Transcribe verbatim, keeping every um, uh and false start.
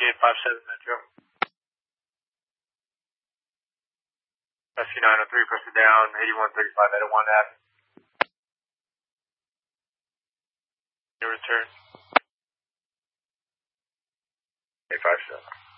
eight five seven Metro. Rescue nine oh three, press it down, eighty-one thirty-five, Edit one F. Your return. eight five seven.